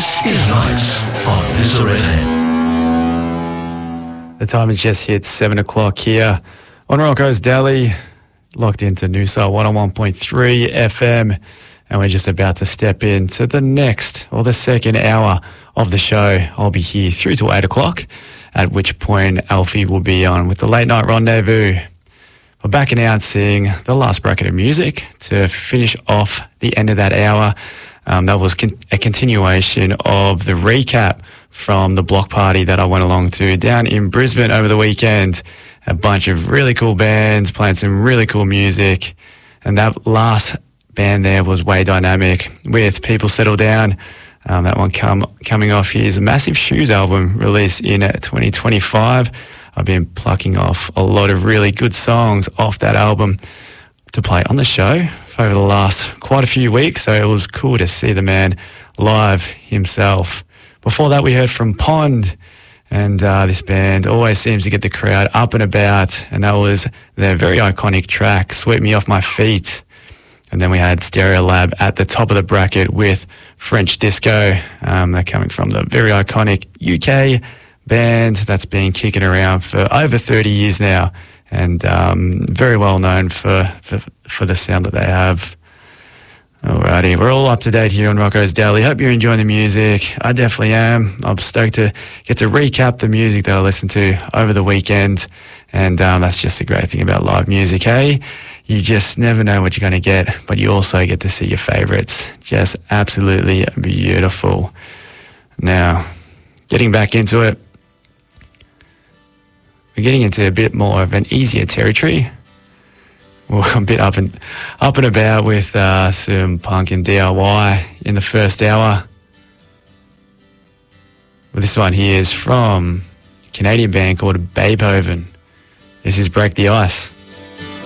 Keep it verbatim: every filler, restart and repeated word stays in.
This is Nights on Noosa F M. The time has just hit seven o'clock here on Rocco's Deli, locked into Noosa one oh one point three F M, and we're just about to step into the next or the second hour of the show. I'll be here through till eight o'clock, at which point Alfie will be on with the Late Night Rendezvous. We're back announcing the last bracket of music to finish off the end of that hour. Um, that was con- a continuation of the recap from the block party that I went along to down in Brisbane over the weekend. A bunch of really cool bands playing some really cool music. And that last band there was Way Dynamic with People Settle Down. Um, that one come, coming off his Massive Shoes album released in twenty twenty-five. I've been plucking off a lot of really good songs off that album to play on the show for over the last quite a few weeks. So it was cool to see the man live himself. Before that, we heard from Pond, and uh, this band always seems to get the crowd up and about, and that was their very iconic track, Sweep Me Off My Feet. And then we had Stereolab at the top of the bracket with French Disco. Um, they're coming from the very iconic U K band that's been kicking around for over thirty years now, and um, very well known for, for, for the sound that they have. Alrighty, we're all up to date here on Rocco's Deli. Hope you're enjoying the music. I definitely am. I'm stoked to get to recap the music that I listened to over the weekend. And um, that's just the great thing about live music, hey? You just never know what you're going to get, but you also get to see your favourites. Just absolutely beautiful. Now, getting back into it, we're getting into a bit more of an easier territory. We're a bit up and up and about with uh, some punk and D I Y in the first hour. Well, this one here is from a Canadian band called Beethoven. This is Break the Ice.